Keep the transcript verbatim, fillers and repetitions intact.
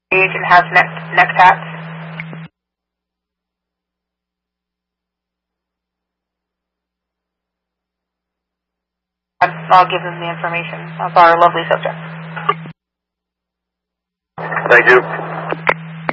and has neck, neck tats. I'll give them the information of our lovely subject. Thank you.